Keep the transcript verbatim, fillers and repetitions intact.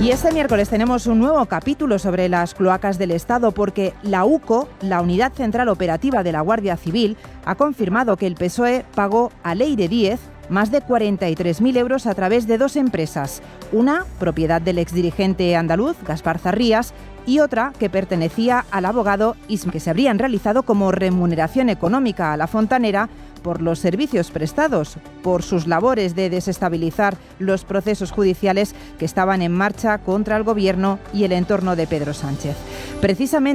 Y este miércoles tenemos un nuevo capítulo sobre las cloacas del Estado porque la U C O, la Unidad Central Operativa de la Guardia Civil, ha confirmado que el P S O E pagó a Leire Díez más de cuarenta y tres mil euros a través de dos empresas, una propiedad del exdirigente andaluz Gaspar Zarrías y otra que pertenecía al abogado Isma, que se habrían realizado como remuneración económica a la fontanera por los servicios prestados, por sus labores de desestabilizar los procesos judiciales que estaban en marcha contra el Gobierno y el entorno de Pedro Sánchez. Precisamente